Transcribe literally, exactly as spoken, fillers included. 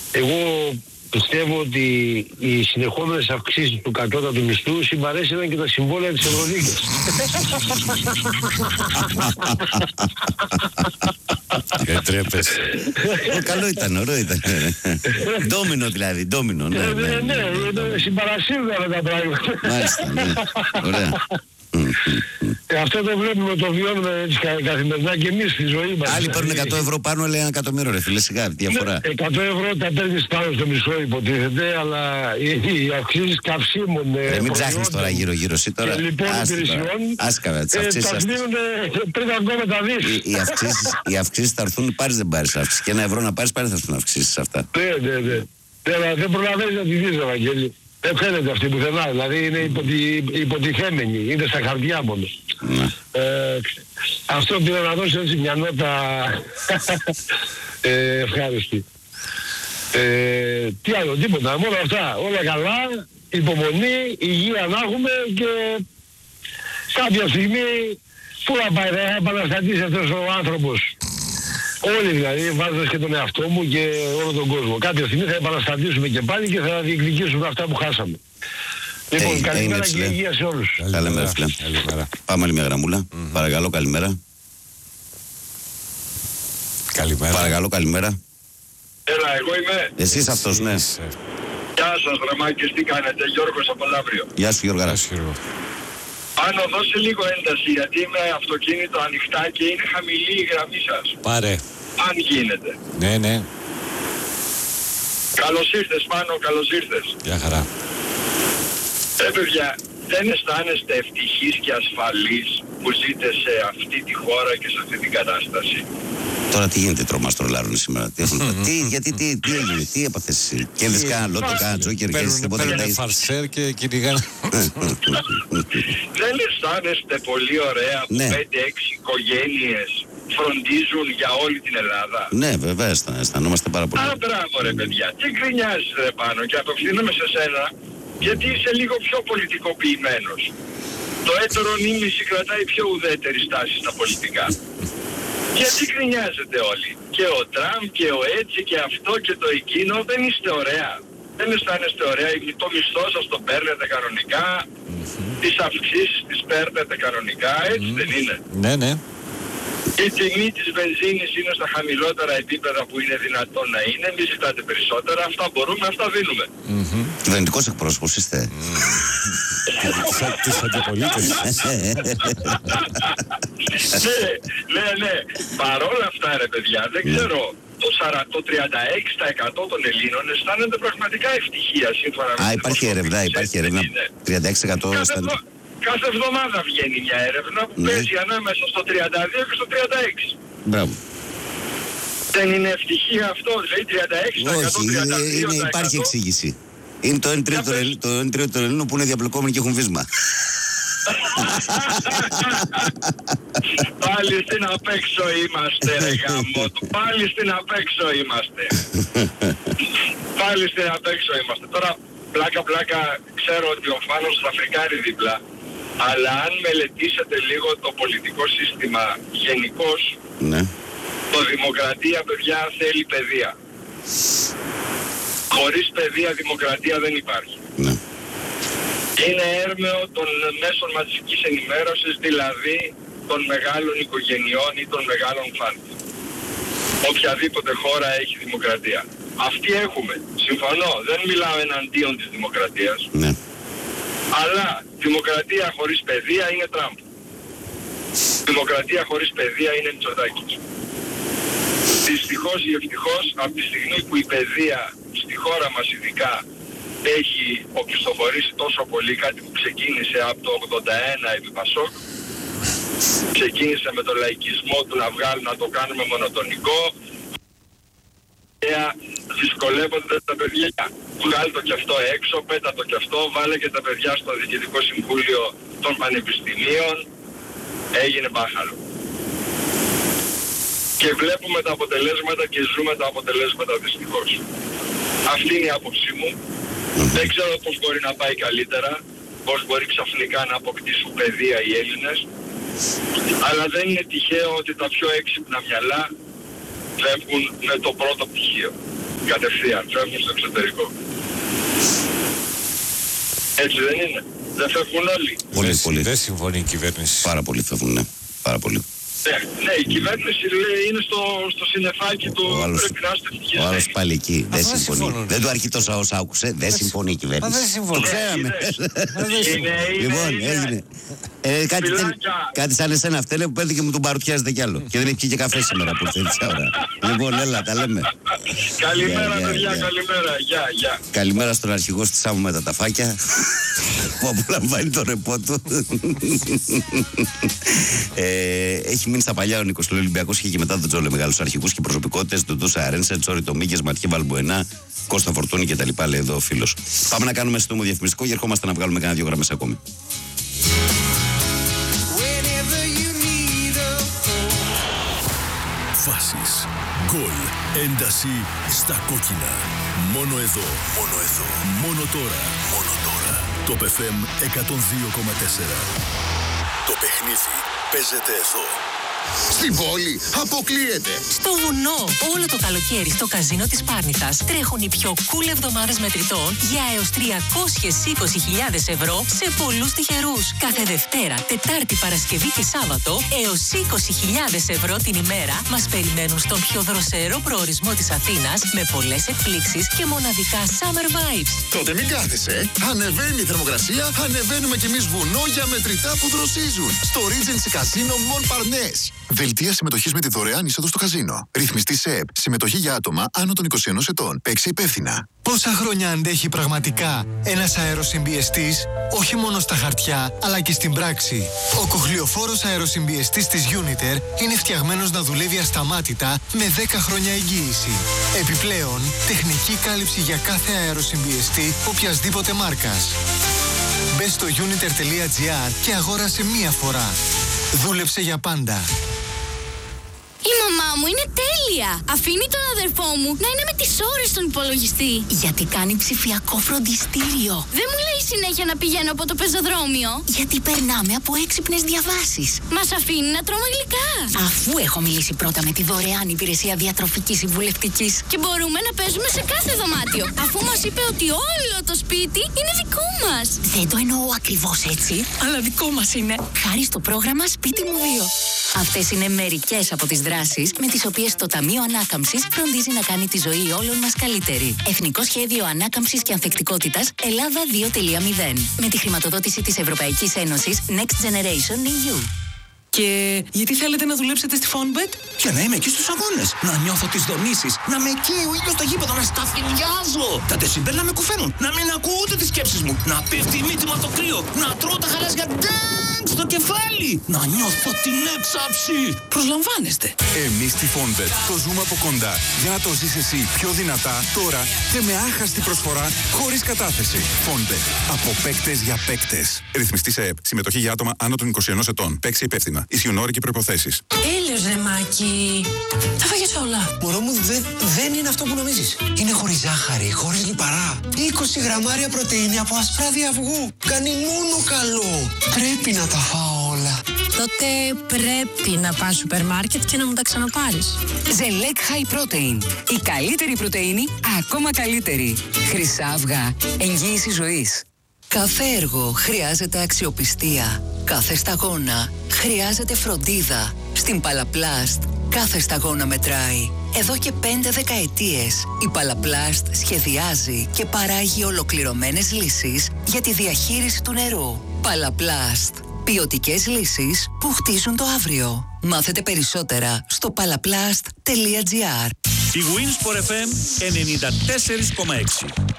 Εγώ πιστεύω ότι οι συνεχόμενες αυξήσεις του κατώτατου μισθού συμπαρέσυραν και τα συμβόλαια της Ευρωλίγκας. Δεν τρέπεσαι. Καλό ήταν, ωραίο ήταν. Ντόμινο δηλαδή, ντόμινο. Ναι, ναι, ναι, συμπαρασύρουν τα πράγματα. Μάλιστα, ναι. Ωραία. Αυτό το βλέπουμε, το βιώνουμε έτσι καθημερινά και εμείς στη ζωή μας. Άλλοι παίρνουν εκατό ευρώ πάνω, λέει ένα εκατομμύριο, ρε φίλε, σιγά, διαφορά. εκατό ευρώ τα παίρνεις πάνω στο μισό υποτίθεται, αλλά οι αυξήσεις καυσίμων, ρε, μην ψάχνεις τώρα γύρω-γύρω εσύ τώρα. Και λοιπόν υπηρεσιών, άσκα, τις αυξήσεις. τα δίνουν πριν ακόμα τα δεις. Οι αυξήσεις θα έρθουν, πάρεις δεν πάρεις αύξηση. Και ένα ευρώ να πάρεις, πάρεις θα έρθουν αυξήσεις αυτά. Ναι, ναι, ναι. Δεν προλαβαίνεις να τη δεις, Ευαγγέλη. Δεν φαίνεται αυτή πουθενά, δηλαδή είναι υποτι, υποτιθέμενη, είναι στα χαρτιά μόνο. Ναι. Ε, αυτό πήρα να δώσω έτσι μια νότα ε, ευχάριστη. Ε, τι άλλο, τίποτα, μόνο αυτά, όλα καλά, υπομονή, υγεία να έχουμε και κάποια στιγμή πού να πάει, θα επαναστατήσει αυτός ο άνθρωπος. Όλοι δηλαδή, βάζοντας και τον εαυτό μου και όλο τον κόσμο. Κάποια στιγμή θα επαναστατήσουμε και πάλι και θα διεκδικήσουμε αυτά που χάσαμε. Λοιπόν, hey, καλημέρα hey, και υγεία σε όλους. Καλημέρα, φίλε. Πάμε άλλη μια γραμμούλα. Mm-hmm. Παρακαλώ, καλημέρα. Καλημέρα. Παρακαλώ, καλημέρα. Έλα, εγώ είμαι. Εσείς αυτός, ναι. Γεια σας, Ραμάκης, τι κάνετε, Γιώργος από Λαύριο. Γεια σου, Γιώργα. Πάνω δώσε λίγο ένταση, γιατί με αυτοκίνητο ανοιχτά και είναι χαμηλή η γραμμή σας. Πάρε. Αν γίνεται. Ναι, ναι. Καλώς ήρθες, Πάνο, καλώς ήρθες. Γεια χαρά. Ε, παιδιά, δεν αισθάνεστε ευτυχείς και ασφαλείς που ζείτε σε αυτή τη χώρα και σε αυτή την κατάσταση? Τώρα τι γίνεται, τρόμας τρολάρουν σήμερα? Τι, τι, γιατί, τι, τι έγινε, τι έπαθες εσύ? Κέρδες κάνα λότο, κάνα τζόκερ, κέρδες τίποτα? Παίρνουν φαρσέρ και κυνηγάνε. Δεν αισθάνεστε πολύ ωραία που ναι. πέντε έξι οικογένειες φροντίζουν για όλη την Ελλάδα? Ναι, βέβαια, αισθανόμαστε πάρα πολύ. Α, μπράβο ρε παιδιά, τι γκρινιάζεις ρε Πάνο, και απευθύνομαι σε σένα, γιατί είσαι λίγο πιο πολιτικοποιημένος. Το έτερο νήμιση κρατάει πιο ουδέτερη στάση στα πολιτικά. Γιατί γκρινιάζετε όλοι? Και ο Τραμπ και ο έτσι και αυτό και το εκείνο, δεν είστε ωραία? Δεν αισθάνεστε ωραία? Το μισθό σας το παίρνετε κανονικά, τις αυξήσεις τις παίρνετε κανονικά, έτσι δεν είναι? Ναι, ναι. Η τιμή της βενζίνης είναι στα χαμηλότερα επίπεδα που είναι δυνατόν να είναι. Μη ζητάτε περισσότερα. Αυτά μπορούμε, αυτά δίνουμε. Mm-hmm. Κυβερνητικός εκπρόσωπος είστε. Τις αντιπολίτες. Ναι, ναι, ναι. Παρόλα αυτά ρε παιδιά, δεν ξέρω. Το τριάντα έξι τοις εκατό των Ελλήνων αισθάνονται πραγματικά ευτυχία σύμφωνα με... Α, υπάρχει έρευνα, υπάρχει έρευνα. τριάντα έξι τοις εκατό αισθάνονται. Κάθε εβδομάδα βγαίνει μια έρευνα που ναι. παίζει ανάμεσα στο τριάντα δύο και στο τριάντα έξι. Μπράβο. Δεν είναι ευτυχία αυτό, λέει τριάντα έξι τοις εκατό, τριάντα δύο τοις εκατό. Όχι, υπάρχει εξήγηση. Είναι το ένα τρίτο των Ελλήνων που είναι διαπλεκόμενοι και έχουν βίσμα. Πάλι στην απέξω είμαστε ρε γάμο του. Πάλι στην απέξω είμαστε. Πάλι στην απέξω είμαστε. Τώρα πλάκα πλάκα ξέρω ότι ο Φάνος θα φρικάρει δίπλα. Αλλά αν μελετήσετε λίγο το πολιτικό σύστημα γενικώς, ναι. το δημοκρατία παιδιά θέλει παιδεία. Χωρίς παιδεία δημοκρατία δεν υπάρχει. Ναι. Είναι έρμεο των μέσων μαζικής ενημέρωσης, δηλαδή των μεγάλων οικογενειών ή των μεγάλων φαντ. Οποιαδήποτε χώρα έχει δημοκρατία. Αυτή έχουμε. Συμφωνώ. Δεν μιλάω εναντίον της δημοκρατίας. Ναι. Αλλά δημοκρατία χωρίς παιδεία είναι Τραμπ. Δημοκρατία χωρίς παιδεία είναι Μητσοτάκης. Δυστυχώς ή ευτυχώς, από τη στιγμή που η παιδεία στη χώρα μας ειδικά έχει οπισθοχωρήσει τόσο πολύ, κάτι που ξεκίνησε από το ογδόντα ένα επί Πασόκ, ξεκίνησε με τον λαϊκισμό του να βγάλουν, να το κάνουμε μονοτονικό, δυσκολεύονται τα παιδιά. Βγάλει το κι αυτό έξω, πέτα το κι αυτό, βάλε και τα παιδιά στο Διοικητικό Συμβούλιο των Πανεπιστημίων, έγινε μπάχαλο. Και βλέπουμε τα αποτελέσματα και ζούμε τα αποτελέσματα δυστυχώς. Αυτή είναι η άποψή μου. Δεν ξέρω πώς μπορεί να πάει καλύτερα, πώς μπορεί ξαφνικά να αποκτήσουν παιδεία οι Έλληνες, αλλά δεν είναι τυχαίο ότι τα πιο έξυπνα μυαλά φεύγουν με το πρώτο πτυχίο. κατευθείαν, φεύγουν στο εξωτερικό. Έτσι δεν είναι? Δεν φεύγουν όλοι? Πολύ, δεν, πολύ. δεν συμφωνεί η κυβέρνηση. Πάρα πολύ φεύγουν, ναι. Πάρα πολύ. Ναι, ναι, η κυβέρνηση λέει είναι στο, στο συννεφάκι του, Ο άλλος, πρέπει να είστε ευτυχείς. ο άλλος πάλι εκεί. Δεν δεν συμφωνεί. συμφωνούν. Δεν του αρκεί τόσα όσα άκουσε. Δεν συμφωνεί η Μα κυβέρνηση. δεν συμφωνεί. Το ξέραμε. Είναι, είναι, Λοιπόν, είναι. έγινε. Ε, κάτι, δεν, Φιλάκια. κάτι σαν εσένα φταίνε που πέφτει και μου τον παρουτιάζεται κι άλλο. Και δεν έχει πιει και καφέ σήμερα που ήρθε έτσι ώρα. Λοιπόν, έλα, τα λέμε. Καλημέρα, Γεια, γεια, παιδιά, γεια. καλημέρα. Γεια, γεια. Καλημέρα στον αρχηγό στη Σάμου με τα ταφάκια που απολαμβάνει το ρεπό του. ε, έχει μείνει στα παλιά ο Νίκος Ολυμπιακός. Είχε και μετά τον Τζόλε μεγάλους αρχηγούς και προσωπικότητες. Τον Τούσα Αρένσε, Τσόρι Τομίγκες, Ματιέ Βαλμποενά, Κώστα Φορτούνη κτλ. Λέει εδώ ο φίλος. Πάμε να κάνουμε σύντομο διαφημιστικό και ερχόμαστε να βγάλουμε κανένα δύο γραμμές ακόμη. Φάσεις, γκολ, ένταση στα κόκκινα. Μόνο εδώ, μόνο εδώ, μόνο τώρα, μόνο τώρα. Το εφ εμ εκατόν δύο κόμμα τέσσερα. Το παιχνίδι παίζεται εδώ. Στην πόλη αποκλείεται. Στο βουνό, όλο το καλοκαίρι στο καζίνο της Πάρνηθας τρέχουν οι πιο cool εβδομάδες μετρητών για έως τριακόσιες είκοσι χιλιάδες ευρώ σε πολλούς τυχερούς. Κάθε Δευτέρα, Τετάρτη, Παρασκευή και Σάββατο έως είκοσι χιλιάδες ευρώ την ημέρα μας περιμένουν στον πιο δροσερό προορισμό της Αθήνας με πολλές εκπλήξεις και μοναδικά summer vibes. Τότε μην κάθεσαι. Ανεβαίνει η θερμοκρασία, ανεβαίνουμε κι εμείς βουνό για μετρητά που δροσίζουν. Στο Regency Casino Montparnasse. Δελτία συμμετοχής με τη δωρεάν είσοδο στο καζίνο. Ρυθμιστή ΣΕΠ. Συμμετοχή για άτομα άνω των είκοσι ένα ετών. Παίξε υπεύθυνα. Πόσα χρόνια αντέχει πραγματικά ένας αεροσυμπιεστής, όχι μόνο στα χαρτιά, αλλά και στην πράξη. Ο κοχλιοφόρος αεροσυμπιεστής της Uniter είναι φτιαγμένος να δουλεύει ασταμάτητα με δέκα χρόνια εγγύηση. Επιπλέον, τεχνική κάλυψη για κάθε αεροσυμπιεστή οποιασδήποτε μάρκας. Μπες στο uniter τελεία gr και αγόρασε μία φορά. Δούλεψε για πάντα. Η μαμά μου είναι τέλεια! Αφήνει τον αδερφό μου να είναι με τις ώρες στον υπολογιστή. Γιατί κάνει ψηφιακό φροντιστήριο. Δεν μου λέει συνέχεια να πηγαίνω από το πεζοδρόμιο. Γιατί περνάμε από έξυπνες διαβάσεις. Μας αφήνει να τρώμε γλυκά. Αφού έχω μιλήσει πρώτα με τη δωρεάν υπηρεσία διατροφικής συμβουλευτικής. Και μπορούμε να παίζουμε σε κάθε δωμάτιο. Αφού μας είπε ότι όλο το σπίτι είναι δικό μας. Δεν το εννοώ ακριβώς έτσι, αλλά δικό μας είναι. Χάρη στο πρόγραμμα Σπίτι μου δύο. Αυτές είναι μερικές από τις δράσεις με τις οποίες το Ταμείο Ανάκαμψης φροντίζει να κάνει τη ζωή όλων μας καλύτερη. Εθνικό Σχέδιο Ανάκαμψης και Ανθεκτικότητας Ελλάδα δύο τελεία μηδέν. Με τη χρηματοδότηση της Ευρωπαϊκής Ένωσης Next Generation ι γιου. Και γιατί θέλετε να δουλέψετε στη Fonbet? Για να είμαι εκεί στους αγώνες, να νιώθω τις δονήσεις, να με καίει ο ήλιος στο γήπεδο, να σταφυλιάζω. Τα τεσιμπέλ να με κουφαίνουν, να μην ακούω ούτε τις σκέψεις μου, να πέφτει η μύτη μου από το κρύο, να τρώω τα χαλάζια ντάγκ στο κεφάλι, να νιώθω την έξαψη. Προσλαμβάνεστε. Εμείς στη Fonbet το ζούμε από κοντά για να το ζεις εσύ πιο δυνατά τώρα και με άχαστη προσφορά χωρίς κατάθεση. Fonbet. Από παίκτες για παίκτες. Ρυθμιστή ΕΕΠ. Συμμετοχή για άτομα άνω των είκοσι ένα ετών. Παίξε υπεύθυνα. Ισχύουν όροι και προϋποθέσεις. Έλεος ρε Μάκη. Τα φάγες όλα. Μωρό μου, δε, δεν είναι αυτό που νομίζεις. Είναι χωρίς ζάχαρη, χωρίς λιπαρά. είκοσι γραμμάρια πρωτεΐνη από ασπράδι αυγού. Κάνει μόνο καλό. Πρέπει να τα φάω όλα. Τότε πρέπει να πας σούπερ μάρκετ και να μου τα ξαναπάρεις. Ζελέκ High Protein. Η καλύτερη πρωτεΐνη, ακόμα καλύτερη. Χρυσά αυγά. Εγγύηση ζωής. Κάθε έργο χρειάζεται αξιοπιστία. Κάθε σταγόνα χρειάζεται φροντίδα. Στην Παλαπλάστ κάθε σταγόνα μετράει. Εδώ και πέντε δεκαετίες η Παλαπλάστ σχεδιάζει και παράγει ολοκληρωμένες λύσεις για τη διαχείριση του νερού. Παλαπλάστ. Ποιοτικές λύσεις που χτίζουν το αύριο. Μάθετε περισσότερα στο παλαπλάστ τελεία τζι άρ. Η Winsport εφ εμ ενενήντα τέσσερα κόμμα έξι.